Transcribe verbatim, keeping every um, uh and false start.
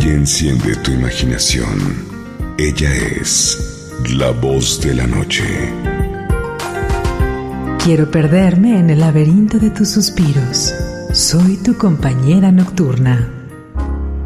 y enciende tu imaginación. Ella es la voz de la noche. Quiero perderme en el laberinto de tus suspiros. Soy tu compañera nocturna.